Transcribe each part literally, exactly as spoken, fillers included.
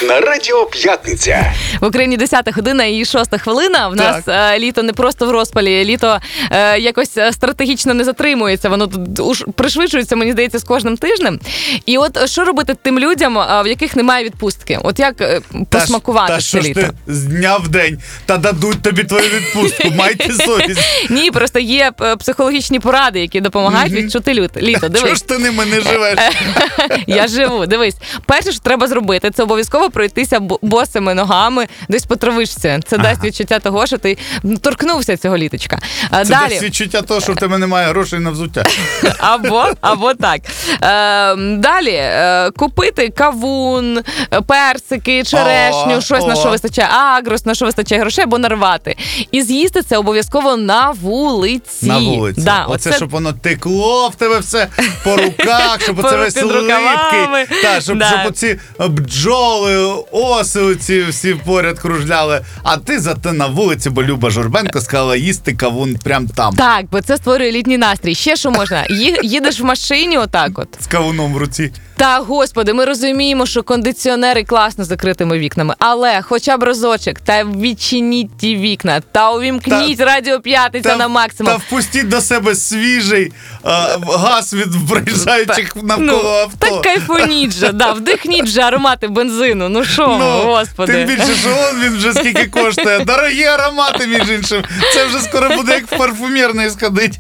на Радіо П'ятниця. В Україні десята година і шоста хвилина. В нас е, літо не просто в розпалі, літо е, якось стратегічно не затримується. Воно тут уж пришвидшується, мені здається, з кожним тижнем. І от що робити тим людям, в яких немає відпустки? От як е, посмакувати та це літо? Та що ж ти з дня в день? Та дадуть тобі твою відпустку, майте совість. Ні, просто є психологічні поради, які допомагають відчути літо. Дивись. Чого ж ти ними не живеш? Я живу. Дивись, перше, що треба зробити, це обов'язково пройтися босими ногами десь по травичці. Це ага. дасть відчуття того, що ти торкнувся цього літочка. Це Далі. дасть відчуття того, що в тебе немає грошей на взуття. Або, або так. Е, далі, е, купити кавун, персики, черешню, о, щось, о. на що вистачає агрос, на що вистачає грошей, або нарвати. І з'їсти це обов'язково на вулиці. На вулиці. Да, оце, оце, щоб воно текло в тебе все по руках, щоб оце весь липкий. Та, щоб, да. щоб оці бджоли, оси оці всі поряд кружляли. А ти зате на вулиці, бо Люба Журбенко сказала їсти кавун прям там. Так, бо це створює літній настрій. Ще що можна? Ї, їдеш в машині отак от. З кавуном в руці. Та, господи, ми розуміємо, що кондиціонери класно з закритими вікнами, але хоча б разочок, та відчиніть ті вікна, та увімкніть та, Радіо П'ятниця та, на максимум. Та впустіть до себе свіжий а, газ від проїжджаючих навколо ну, авто. Так кайфоніть же, да, вдихніть же аромати бензину, ну що, ну, господи. Тим більше, що он він вже скільки коштує. Дорогі аромати, між іншим. Це вже скоро буде як в парфумерний сходить.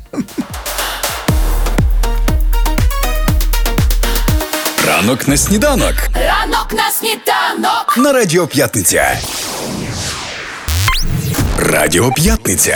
Ранок на сніданок. Ранок на сніданок. На Радіо П'ятниця. Радіо П'ятниця.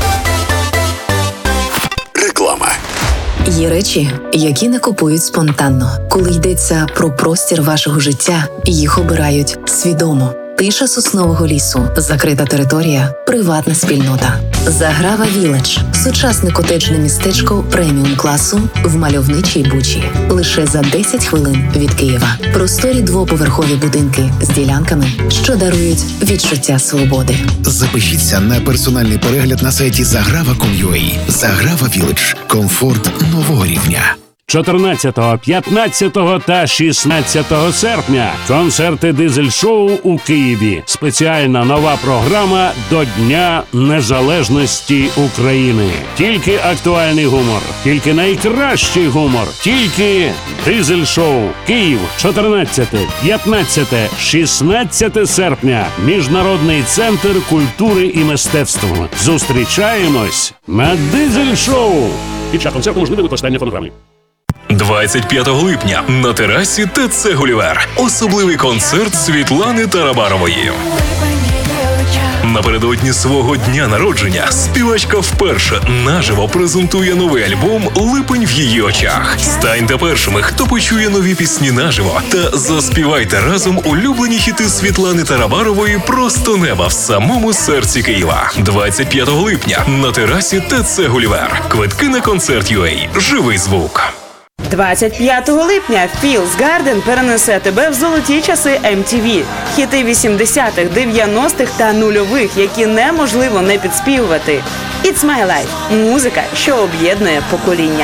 Реклама. Є речі, які не купують спонтанно. Коли йдеться про простір вашого життя, їх обирають свідомо. Тиша соснового лісу, закрита територія, приватна спільнота. Заграва Віледж – сучасне котеджне містечко преміум-класу в мальовничій Бучі. Лише за десять хвилин від Києва. Просторі двоповерхові будинки з ділянками, що дарують відчуття свободи. Запишіться на персональний перегляд на сайті заграва крапка ком крапка ю а. Заграва Віледж – комфорт нового рівня. чотирнадцятого, п'ятнадцятого та шістнадцятого серпня концерти Дизель-шоу у Києві. Спеціальна нова програма до Дня Незалежності України. Тільки актуальний гумор, тільки найкращий гумор, тільки Дизель-шоу. Київ, чотирнадцяте, п'ятнадцяте, шістнадцяте серпня. Міжнародний центр культури і мистецтв. Зустрічаємось на Дизель-шоу. Під час концерту можливе використання фонограми. двадцять п'ятого липня на терасі ТЦ «Гулівер». Особливий концерт Світлани Тарабарової. Напередодні свого дня народження співачка вперше наживо презентує новий альбом «Липень в її очах». Станьте першими, хто почує нові пісні наживо, та заспівайте разом улюблені хіти Світлани Тарабарової «Просто неба» в самому серці Києва. двадцять п'ятого липня на терасі ТЦ «Гулівер». Квитки на концерт ю а. Живий звук. двадцять п'ятого липня Філс Гарден перенесе тебе в золоті часи ем ті ві. Хіти вісімдесятих, дев'яностих та нульових, які неможливо не підспівувати. It's my life. Музика, що об'єднує покоління.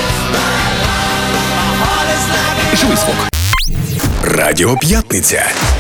Живий звук. Радіо П'ятниця.